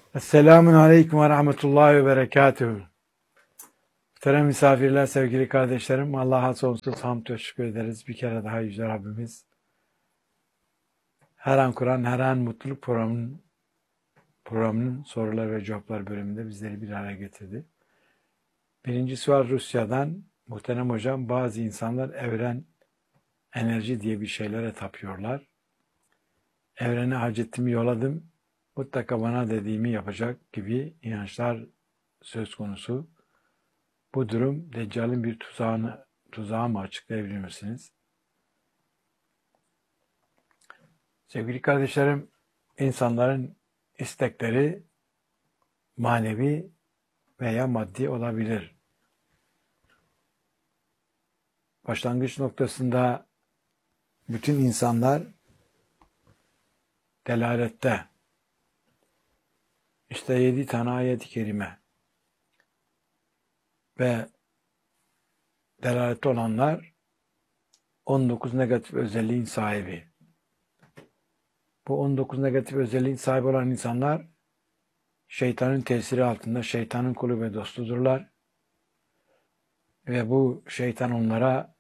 Esselamun Aleyküm ve Rahmetullahi ve Berekatuhu. Muhterem misafirler, sevgili kardeşlerim, Allah'a sonsuz hamd ve şükür ederiz. Bir kere daha Yüce Rabbimiz her an Kur'an, her an mutluluk programının sorular ve cevaplar bölümünde bizleri bir araya getirdi. Birincisi var Rusya'dan. Muhterem hocam, bazı insanlar evren, enerji diye bir şeylere tapıyorlar. Evrene hacetimi yolladım, mutlaka bana dediğimi yapacak gibi inançlar söz konusu. Bu durum Deccal'in bir tuzağı mı, açıklayabilir misiniz? Sevgili kardeşlerim, insanların istekleri manevi veya maddi olabilir. Başlangıç noktasında bütün insanlar delalette. İşte 7 tane ayet-i kerime ve delalette olanlar 19 negatif özelliğin sahibi. Bu 19 negatif özelliğin sahibi olan insanlar şeytanın tesiri altında, şeytanın kulu ve dostudurlar. Ve bu şeytan onlara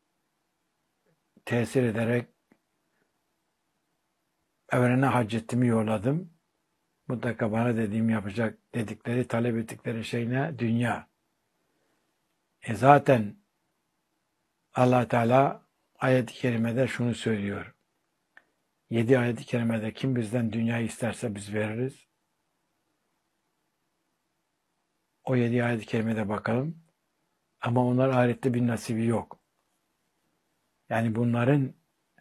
tesir ederek evrene hacetimi yolladım, mutlaka bana dediğimi yapacak dedikleri, talep ettikleri şey ne? Dünya. Zaten Allah Teala ayet-i kerimede şunu söylüyor. 7 ayet-i kerimede kim bizden dünyayı isterse biz veririz. O 7 ayet-i kerimede bakalım. Ama onlar ahirette bir nasibi yok. Yani bunların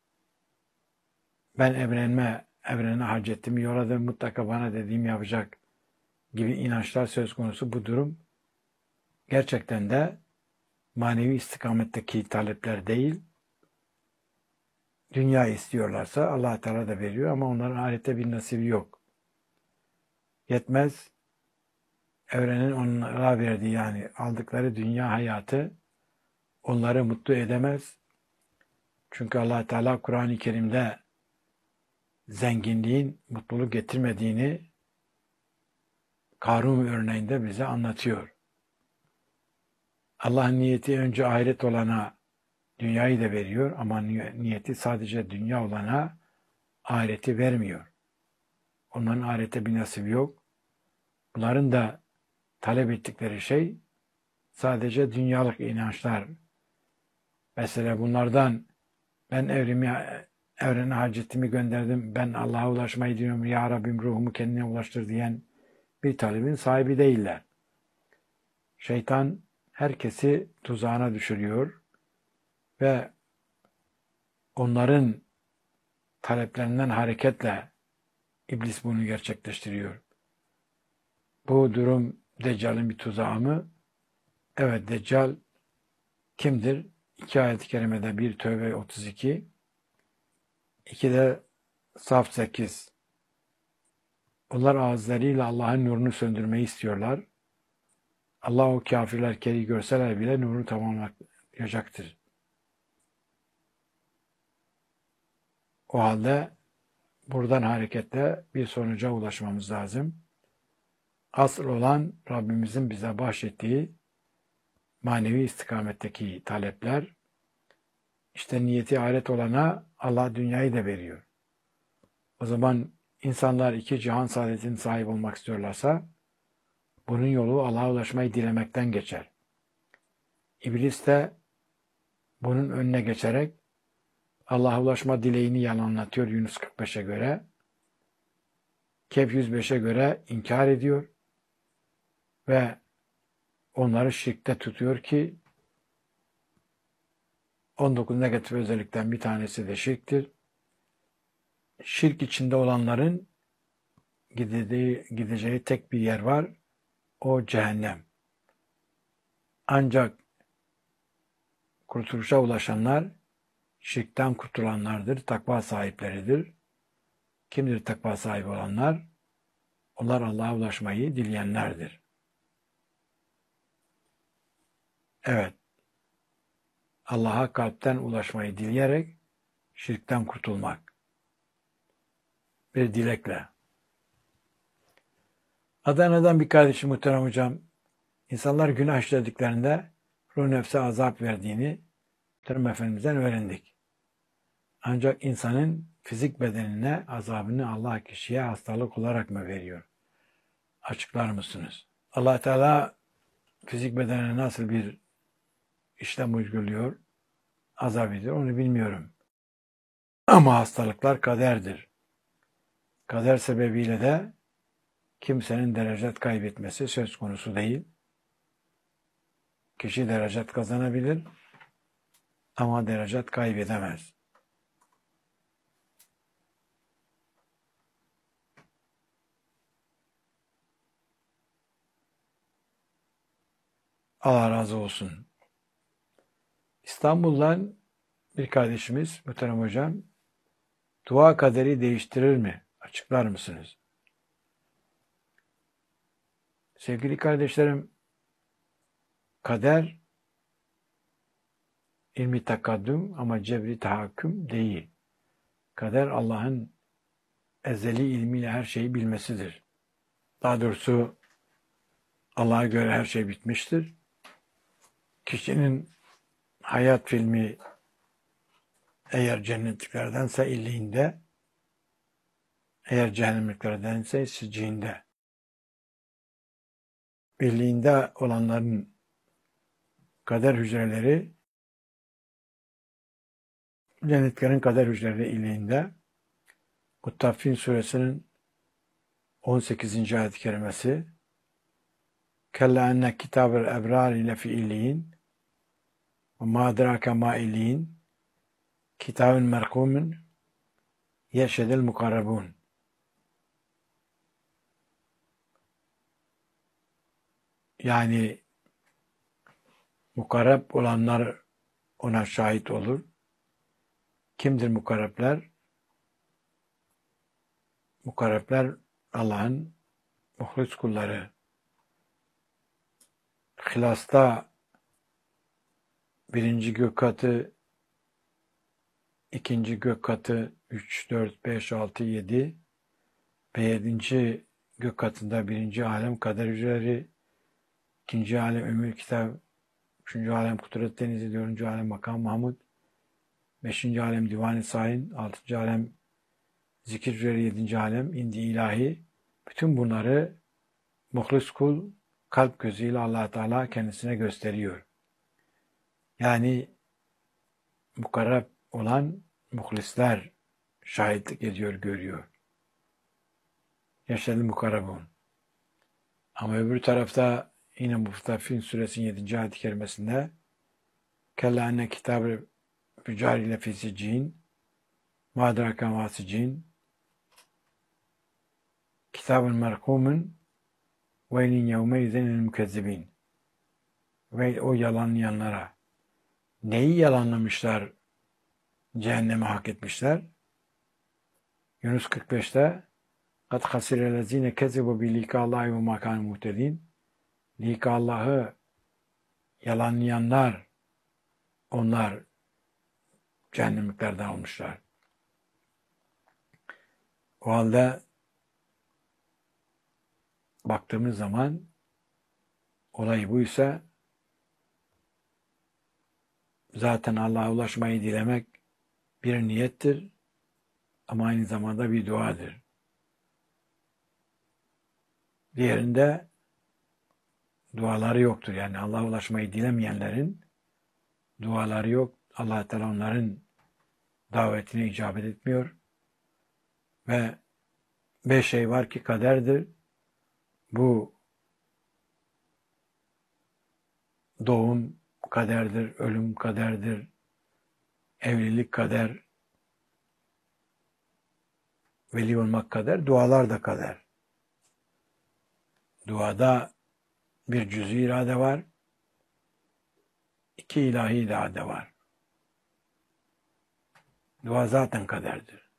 ben evrene hacetimi yolladım, mutlaka bana dediğimi yapacak gibi inançlar söz konusu. Bu durum gerçekten de manevi istikametteki talepler değil. Dünya istiyorlarsa Allah Teala da veriyor ama onların ahirette bir nasibi yok. Yetmez. Evrenin onlara verdiği, yani aldıkları dünya hayatı onları mutlu edemez. Çünkü Allah Teala Kur'an-ı Kerim'de zenginliğin mutluluk getirmediğini Karun örneğinde bize anlatıyor. Allah'ın niyeti önce ahiret olana dünyayı da veriyor ama niyeti sadece dünya olana ahireti vermiyor. Onların ahirete bir nasibi yok. Bunların da talep ettikleri şey sadece dünyalık inançlar. Mesela bunlardan ben evrene hacetimi gönderdim, ben Allah'a ulaşmayı diyorum, ya Rabbim ruhumu kendine ulaştır diyen bir talebin sahibi değiller. Şeytan herkesi tuzağına düşürüyor ve onların taleplerinden hareketle iblis bunu gerçekleştiriyor. Bu durum Deccal'in bir tuzağı mı? Evet, Deccal kimdir? 2 ayet-i kerimede, bir Tövbe 32, 2 de Saf 8. Onlar ağızlarıyla Allah'ın nurunu söndürmeyi istiyorlar. Allah o kafirler keri görseler bile nurunu tamamlayacaktır. O halde buradan hareketle bir sonuca ulaşmamız lazım. Asıl olan Rabbimizin bize bahşettiği manevi istikametteki talepler. İşte niyeti ahiret olana Allah dünyayı da veriyor. O zaman insanlar iki cihan saadetinin sahip olmak istiyorlarsa bunun yolu Allah'a ulaşmayı dilemekten geçer. İblis de bunun önüne geçerek Allah'a ulaşma dileğini yalanlatıyor Yunus 45'e göre. Kehf 105'e göre inkar ediyor ve onları şirkte tutuyor ki 19 negatif özellikten bir tanesi de şirktir. Şirk içinde olanların gideceği tek bir yer var. O cehennem. Ancak kurtuluşa ulaşanlar şirkten kurtulanlardır, takva sahipleridir. Kimdir takva sahibi olanlar? Onlar Allah'a ulaşmayı dileyenlerdir. Evet, Allah'a kalpten ulaşmayı dileyerek şirkten kurtulmak. Bir dilekle. Adana'dan bir kardeşim muhterem hocam, insanlar günah işlediklerinde ruh nefse azap verdiğini muhterem Efendimiz'den öğrendik. Ancak insanın fizik bedenine azabını Allah kişiye hastalık olarak mı veriyor? Açıklar mısınız? Allah Teala fizik bedenine nasıl bir işlem uyguluyor, azap ediyor onu bilmiyorum. Ama hastalıklar kaderdir. Kader sebebiyle de kimsenin derecet kaybetmesi söz konusu değil. Kişi derecet kazanabilir ama derecet kaybedemez. Allah razı olsun. İstanbul'dan bir kardeşimiz, muhterem hocam, dua kaderi değiştirir mi? Açıklar mısınız? Sevgili kardeşlerim, kader ilmi takaddüm ama cebri tahakküm değil. Kader Allah'ın ezeli ilmiyle her şeyi bilmesidir. Daha doğrusu Allah'a göre her şey bitmiştir. Kişinin hayat filmi eğer cennetliklerdense illiğinde, eğer cehennemliklerdense sicciğinde. İlliğinde olanların kader hücreleri, cennetlerin kader hücreleri illiğinde. Muttaffin suresinin 18. ayet-i kerimesi Kella enne kitabel ebrar lefi illiğin ve ma edrake ma illiğin kitabın merkumun yeşedel mukarrabun. Yani mukarrab olanlar ona şahit olur. Kimdir mukarrabler? Mukarrabler Allah'ın muhlis kulları. Hilasta birinci gök katı, ikinci gök katı 3, 4, 5, 6, 7 ve 7. gök katında birinci alem kader hücreleri, ikinci alem Ümmül Kitap, üçüncü alem Kudret Denizi, dördüncü alem Makam Mahmud, beşinci alem Divan-ı Sahin, altıncı alem Zikir hücreleri, yedinci alem İndi İlahi. Bütün bunları muhlis kul kalp gözüyle Allah Teala kendisine gösteriyor. Yani mukarrab olan muhlisler şahitlik ediyor, görüyor. Yaşadı mukarrabun. Ama öbür tarafta yine Muttaffin suresinin 7. ayet-i kerimesinde Kella enne kitab-ı füccar ile fisicin madraka masicin kitabın merkumun veylin yevmeyzenil mükezzibin. Ve o yalanlayanlara. Neyi yalanlamışlar? Cehenneme hak etmişler. Yunus 45'te قَدْ خَسِرَ الَّذ۪ينَ كَذِبُوا بِلِقَاءِ اللّٰهِ وَمَا كَانُوا مُهْتَد۪ينَ Lika Allah'ı yalanlayanlar, onlar cehennemliklerden olmuşlar. O halde baktığımız zaman olay buysa zaten Allah'a ulaşmayı dilemek bir niyettir ama aynı zamanda bir duadır. Diğerinde duaları yoktur. Yani Allah'a ulaşmayı dilemeyenlerin duaları yok. Allah Teala onların davetine icabet etmiyor. Ve 5 şey var ki kaderdir. Bu doğum kaderdir, ölüm kaderdir, evlilik kader, veli olmak kader, dualar da kader. Duada bir cüz-i irade var, 2 ilahi irade var. Dua zaten kaderdir.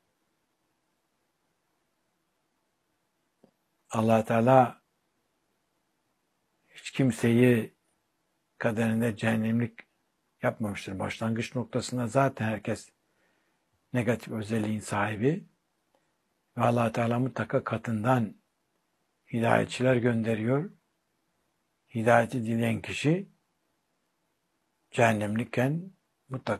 Allah Teala hiç kimseyi kaderinde cehennemlik yapmamıştır. Başlangıç noktasında zaten herkes negatif özelliğin sahibi ve Allah Teala mutlaka katından hidayetçiler gönderiyor. Hidayeti dileyen kişi cehennemlikken mutlaka